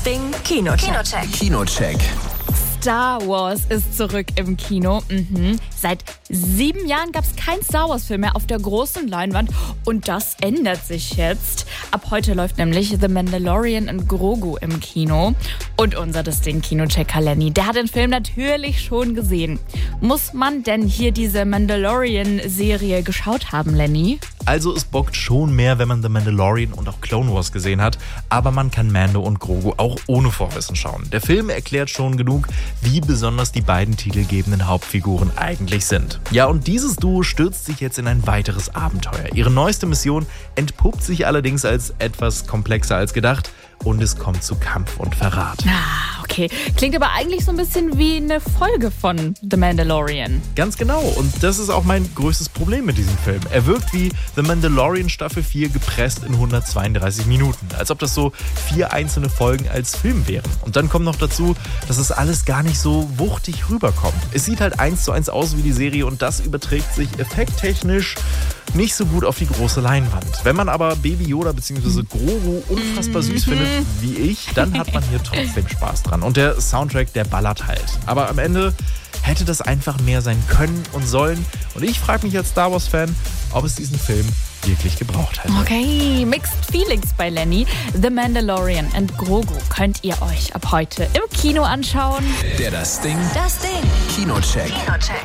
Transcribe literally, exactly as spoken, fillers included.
Das Ding Kinocheck. Kinocheck. Kinocheck. Star Wars ist zurück im Kino. Mhm. Seit sieben Jahren gab es keinen Star Wars-Film mehr auf der großen Leinwand. Und das ändert sich jetzt. Ab heute läuft nämlich The Mandalorian und Grogu im Kino. Und unser Das Ding Kinochecker Lenny, der hat den Film natürlich schon gesehen. Muss man denn hier diese Mandalorian-Serie geschaut haben, Lenny? Also es bockt schon mehr, wenn man The Mandalorian und auch Clone Wars gesehen hat, aber man kann Mando und Grogu auch ohne Vorwissen schauen. Der Film erklärt schon genug, wie besonders die beiden titelgebenden Hauptfiguren eigentlich sind. Ja, und dieses Duo stürzt sich jetzt in ein weiteres Abenteuer. Ihre neueste Mission entpuppt sich allerdings als etwas komplexer als gedacht und es kommt zu Kampf und Verrat. Ah, okay. Klingt aber eigentlich so ein bisschen wie eine Folge von The Mandalorian. Ganz genau. Und das ist auch mein größtes Problem mit diesem Film. Er wirkt wie The Mandalorian Staffel vier gepresst in hundertzweiunddreißig Minuten. Als ob das so vier einzelne Folgen als Film wären. Und dann kommt noch dazu, dass es alles gar nicht so wuchtig rüberkommt. Es sieht halt eins zu eins aus wie die Serie und das überträgt sich effekttechnisch nicht so gut auf die große Leinwand. Wenn man aber Baby Yoda bzw. Grogu unfassbar süß findet, wie ich, dann hat man hier trotzdem Spaß dran. Und der Soundtrack, der ballert halt. Aber am Ende hätte das einfach mehr sein können und sollen. Und ich frage mich als Star Wars-Fan, ob es diesen Film wirklich gebraucht hätte. Okay, Mixed Feelings bei Lenny. The Mandalorian und Grogu könnt ihr euch ab heute im Kino anschauen. Der Das Ding Das Ding Kinocheck. Kinocheck.